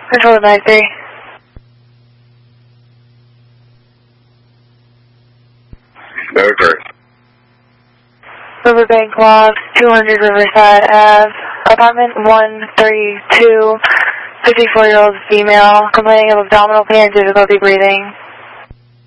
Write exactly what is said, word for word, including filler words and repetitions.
Control nine three. Over. Riverbank Lodge, two hundred Riverside Ave, apartment one thirty-two, fifty-four-year-old female, complaining of abdominal pain and difficulty breathing.